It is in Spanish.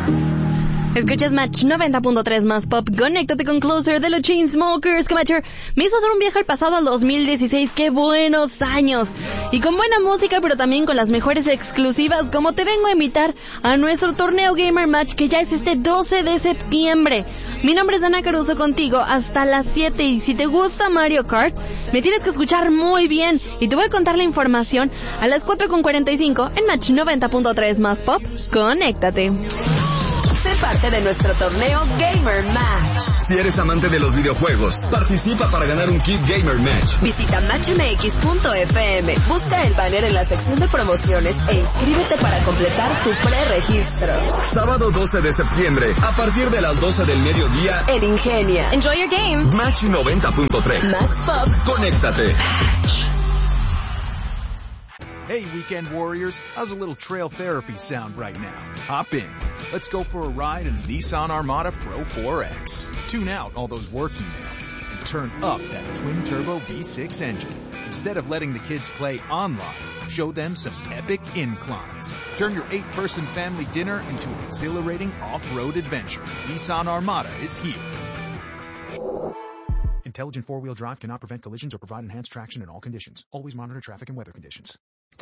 Escuchas Match 90.3 más pop. Conéctate con Closer de los Chainsmokers, que Matcher me hizo dar un viaje al pasado al 2016. ¡Qué buenos años! Y con buena música, pero también con las mejores exclusivas, como te vengo a invitar a nuestro torneo Gamer Match, que ya es este 12 de septiembre. Mi nombre es Ana Caruso, contigo hasta las 7, y si te gusta Mario Kart, me tienes que escuchar muy bien, y te voy a contar la información a las 4:45 en Match 90.3 más pop. Conéctate. Sé parte de nuestro torneo Gamer Match. Si eres amante de los videojuegos, participa para ganar un kit Gamer Match. Visita matchmx.fm, busca el banner en la sección de promociones e inscríbete para completar tu preregistro. Sábado 12 de septiembre, a partir de las 12 del mediodía, en Ingenia. Enjoy your game. Match 90.3. Más pop. Conéctate. Hey, Weekend Warriors, how's a little trail therapy sound right now? Hop in. Let's go for a ride in the Nissan Armada Pro 4X. Tune out all those work emails and turn up that twin-turbo V6 engine. Instead of letting the kids play online, show them some epic inclines. Turn your 8-person family dinner into an exhilarating off-road adventure. Nissan Armada is here. Intelligent four-wheel drive cannot prevent collisions or provide enhanced traction in all conditions. Always monitor traffic and weather conditions.